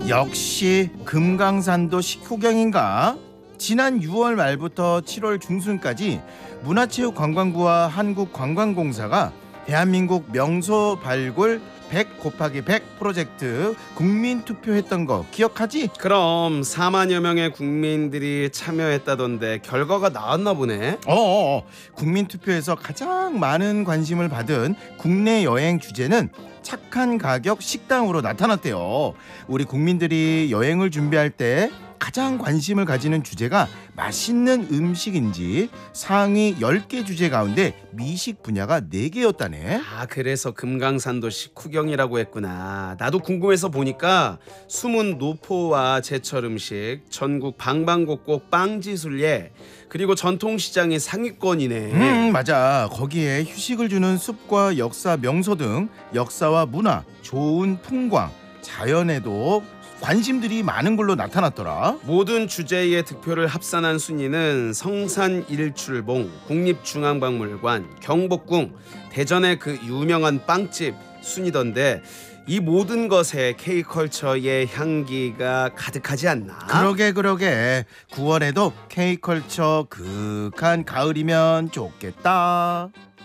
역시 금강산도 식후경인가? 지난 6월 말부터 7월 중순까지 문화체육관광부와 한국관광공사가 대한민국 명소 발굴 100 곱하기 100 프로젝트 국민투표했던 거 기억하지? 그럼 4만여 명의 국민들이 참여했다던데 결과가 나왔나 보네. 국민투표에서 가장 많은 관심을 받은 국내 여행 주제는 착한 가격 식당으로 나타났대요. 우리 국민들이 여행을 준비할 때 가장 관심을 가지는 주제가 맛있는 음식인지 상위 10개 주제 가운데 미식 분야가 4개였다네. 그래서 금강산도 식후경이라고 했구나. 나도 궁금해서 보니까 숨은 노포와 제철 음식, 전국 방방곡곡 빵지술예, 그리고 전통시장이 상위권이네. 맞아. 거기에 휴식을 주는 숲과 역사 명소 등 역사와 문화, 좋은 풍광, 자연에도 관심들이 많은 걸로 나타났더라. 모든 주제의 득표를 합산한 순위는 성산일출봉, 국립중앙박물관, 경복궁, 대전의 그 유명한 빵집 순이던데 이 모든 것에 K컬처의 향기가 가득하지 않나? 그러게 9월에도 K컬처 그윽한 가을이면 좋겠다.